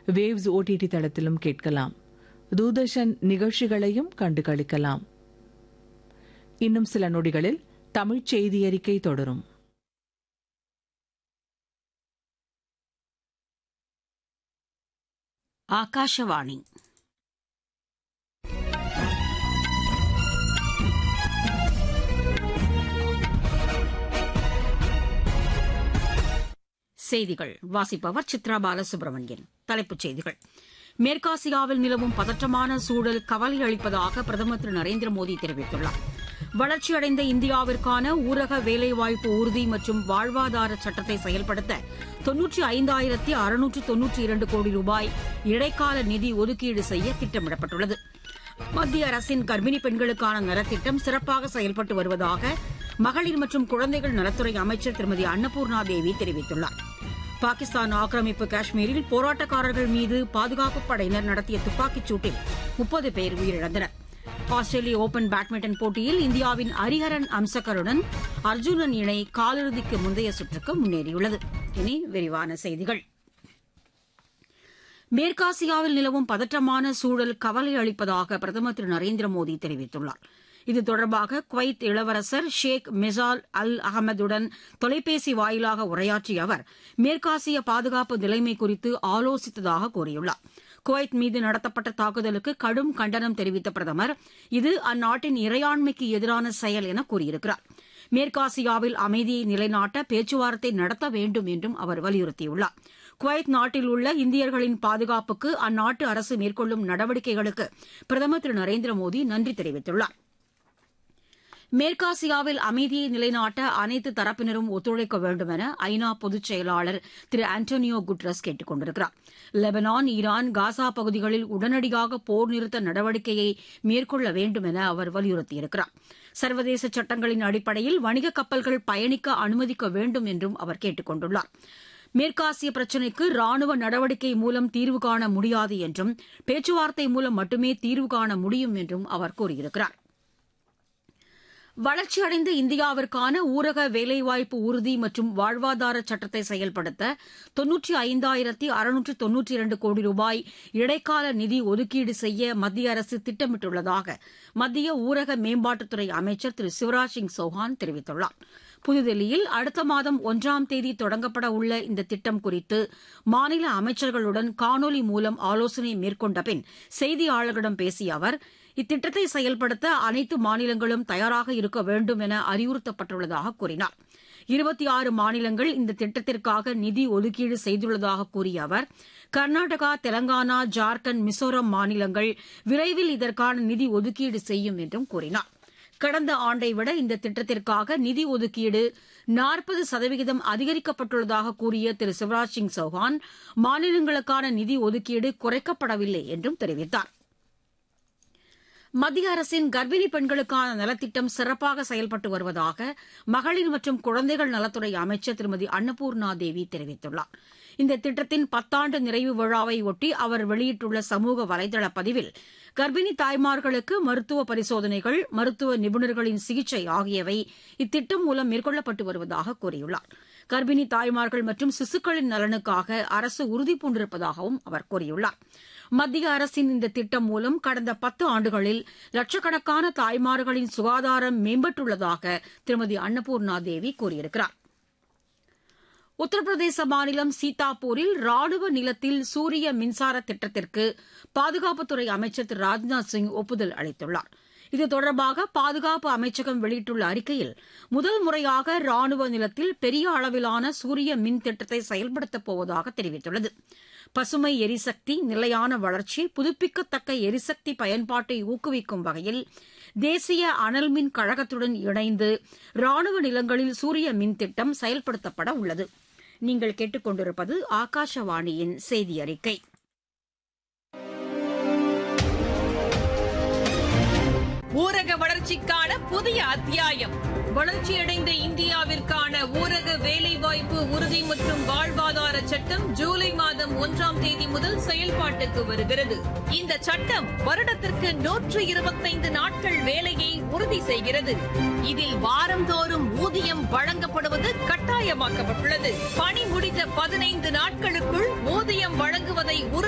Waves OTT தளத்திலும் கேட்கலாம். தூர்தர்ஷன் நிகழ்ச்சிகளையும் கண்டு களிக்கலாம். இன்னும் சில நொடிகளில் தமிழ்ச் செய்தி அறிக்கை தொடரும். ஆகாஷவாணி. செய்திகள் வாசிப்பவர் சித்ரா பாலசுப்ரமணியன். தலைப்புச் செய்திகள். மேற்காசியாவில் நிலவும் பதற்றமான சூழல் கவலை அளிப்பதாக பிரதமர் திரு நரேந்திர மோடி தெரிவித்துள்ளார். வளர்ச்சியடைந்த இந்தியாவிற்கான ஊரக வேலைவாய்ப்பு உறுதி மற்றும் வாழ்வாதார சட்டத்தை செயல்படுத்த 95,692 கோடி ரூபாய் இடைக்கால நிதி ஒதுக்கீடு செய்ய திட்டமிடப்பட்டுள்ளது. மத்திய அரசின் கர்ப்பிணி பெண்களுக்கான நலத்திட்டம் சிறப்பாக செயல்பட்டு வருவதாக மகளிர் மற்றும் குழந்தைகள் நலத்துறை அமைச்சர் திருமதி அன்னபூர்ணா தேவி தெரிவித்துள்ளார். பாகிஸ்தான் ஆக்கிரமிப்பு காஷ்மீரில் போராட்டக்காரர்கள் மீது பாதுகாப்புப் படையினர் நடத்திய துப்பாக்கிச் சூட்டில் 30 பேர் உயிரிழந்தனர். ஆஸ்திரேலிய ஓபன் பேட்மிண்டன் போட்டியில் இந்தியாவின் ஹரிஹரன் அம்சகருடன் அர்ஜுனன் இணை காலிறுதிக்கு முந்தைய சுற்றுக்கு முன்னேறியுள்ளது. இனி விரிவான செய்திகள். மேற்காசியாவில் நிலவும் பதற்றமான சூழல் கவலை அளிப்பதாக பிரதமர் திரு நரேந்திர மோடி தெரிவித்துள்ளார். இது தொடர்பாக குவைத் இளவரசர் ஷேக் மெசால் அல் அகமதுடன் தொலைபேசி வாயிலாக உரையாற்றிய அவர் மேற்காசிய பாதுகாப்பு நிலைமை குறித்து ஆலோசித்ததாக கூறியுள்ளார். குவைத் மீது நடத்தப்பட்ட தாக்குதலுக்கு கடும் கண்டனம் தெரிவித்த பிரதமர் இது அந்நாட்டின் இறையாண்மைக்கு எதிரான செயல் என கூறியிருக்கிறார். மேற்காசியாவில் அமைதியை நிலைநாட்ட பேச்சுவார்த்தை நடத்த வேண்டும் என்றும் அவர் வலியுறுத்தியுள்ளார். குவைத் நாட்டில் உள்ள இந்தியர்களின் பாதுகாப்புக்கு அந்நாட்டு அரசு மேற்கொள்ளும் நடவடிக்கைகளுக்கு பிரதமர் திரு நரேந்திர மோடி நன்றி தெரிவித்துள்ளார். மேற்காசியாவில் அமைதியை நிலைநாட்ட அனைத்து தரப்பினரும் ஒத்துழைக்க வேண்டும் என ஐநா பொதுச் செயலாளர் திரு ஆண்டோனியோ குட்ரஸ் கேட்டுக் கொண்டிருக்கிறார். லெபனான், ஈரான், காசா பகுதிகளில் உடனடியாக போர் நிறுத்த நடவடிக்கையை மேற்கொள்ள வேண்டும் என அவர் வலியுறுத்தியிருக்கிறார். சர்வதேச சட்டங்களின் அடிப்படையில் வணிக கப்பல்கள் பயணிக்க அனுமதிக்க வேண்டும் என்றும் அவர் கேட்டுக் கொண்டுள்ளார். மேற்காசிய பிரச்சினைக்கு ராணுவ நடவடிக்கை மூலம் தீர்வு காண முடியாது என்றும் பேச்சுவார்த்தை மூலம் மட்டுமே தீர்வு காண முடியும் என்றும் அவர் கூறியிருக்கிறார். வளர்ச்சியடைந்த இந்தியாவிற்கான ஊரக வேலைவாய்ப்பு உறுதி மற்றும் வாழ்வாதார சட்டத்தை செயல்படுத்த 95,692 கோடி ரூபாய் இடைக்கால நிதி ஒதுக்கீடு செய்ய மத்திய அரசு திட்டமிட்டுள்ளதாக மத்திய ஊரக மேம்பாட்டுத்துறை அமைச்சர் திரு சிவராஜ் சிங் சௌஹான் தெரிவித்துள்ளார். புதுதில்லியில் அடுத்த மாதம் 1ஆம் தேதி தொடங்கப்பட உள்ள இந்த திட்டம் குறித்து மாநில அமைச்சர்களுடன் காணொலி மூலம் ஆலோசனை மேற்கொண்ட பின் செய்தியாளர்களிடம் பேசிய அவர் இத்திட்டத்தை செயல்படுத்த அனைத்து மாநிலங்களும் தயாராக இருக்க வேண்டும் என அறிவுறுத்தப்பட்டுள்ளதாக கூறினார். 26 மாநிலங்கள் இந்த திட்டத்திற்காக நிதி ஒதுக்கீடு செய்துள்ளதாக கூறிய அவர் கர்நாடகா, தெலங்கானா, ஜார்க்கண்ட், மிசோரம் மாநிலங்கள் விரைவில் இதற்கான நிதி ஒதுக்கீடு செய்யும் என்றும் கூறினார். கடந்த ஆண்டை விட இந்த திட்டத்திற்காக நிதி ஒதுக்கீடு 40% அதிகரிக்கப்பட்டுள்ளதாக கூறிய திரு சிவராஜ் சிங் சௌஹான் மாநிலங்களுக்கான நிதி ஒதுக்கீடு குறைக்கப்படவில்லை என்றும் தெரிவித்தார். மத்திய அரசின் கர்ப்பிணி பெண்களுக்கான நலத்திட்டம் சிறப்பாக செயல்பட்டு வருவதாக மகளிர் மற்றும் குழந்தைகள் நலத்துறை அமைச்சர் திருமதி அன்னபூர்ணா தேவி தெரிவித்துள்ளார். இந்த திட்டத்தின் 10ஆண்டு நிறைவு விழாவை ஒட்டி அவர் வெளியிட்டுள்ள சமூக வலைதள பதிவில் கர்ப்பிணி தாய்மார்களுக்கு மருத்துவ பரிசோதனைகள், மருத்துவ நிபுணர்களின் சிகிச்சை ஆகியவை இத்திட்டம் மூலம் மேற்கொள்ளப்பட்டு வருவதாக கூறியுள்ளார். கர்ப்பிணி தாய்மார்கள் மற்றும் சிசுக்களின் நலனுக்காக அரசு உறுதிபூண்டிருப்பதாகவும் அவர் கூறியுள்ளார். மத்திய அரசின் இந்த திட்டம் மூலம் கடந்த 10 ஆண்டுகளில் லட்சக்கணக்கான தாய்மார்களின் சுகாதாரம் மேம்பட்டுள்ளதாக திருமதி அன்னபூர்ணா தேவி கூறியிருக்கிறார். உத்தரப்பிரதேச மாநிலம் சீதாப்பூரில் ராணுவ நிலத்தில் சூரிய மின்சார திட்டத்திற்கு பாதுகாப்புத்துறை அமைச்சர் திரு ராஜ்நாத் சிங் ஒப்புதல் அளித்துள்ளார். இது தொடர்பாக பாதுகாப்பு அமைச்சகம் வெளியிட்டுள்ள அறிக்கையில் முதல் முறையாக ராணுவ நிலத்தில் பெரிய அளவிலான சூரிய மின் திட்டத்தை செயல்படுத்தப் போவதாக தெரிவித்துள்ளது. பசுமை எரிசக்தி, நிலையான வளர்ச்சி, புதுப்பிக்கத்தக்க எரிசக்தி பயன்பாட்டை ஊக்குவிக்கும் வகையில் தேசிய அனல் மின் கழகத்துடன் இணைந்து ராணுவ நிலங்களில் சூரிய மின் திட்டம் செயல்படுத்தப்பட உள்ளது. நீங்கள் கேட்டுக்கொண்டிருப்பது ஆகாஷவாணியின் செய்தி அறிக்கை. ஊரக வளர்ச்சிக்கான புதிய அத்தியாயம். வளர்ச்சியடைந்த இந்தியாவிற்கான ஊரக வேலைவாய்ப்பு உறுதி மற்றும் வாழ்வாதார சட்டம் ஜூலை மாதம் 1ஆம் தேதி முதல் செயல்பாட்டுக்கு வருகிறது. இந்த சட்டம் வருடத்திற்கு 125 நாட்கள் வேலையை உறுதி செய்கிறது. இதில் வாரந்தோறும் ஊதியம் வழங்கப்படுவது கட்டாயமாக்கப்பட்டுள்ளது. பணி முடிந்த 15 நாட்களுக்குள் ஊதியம் வழங்குவதை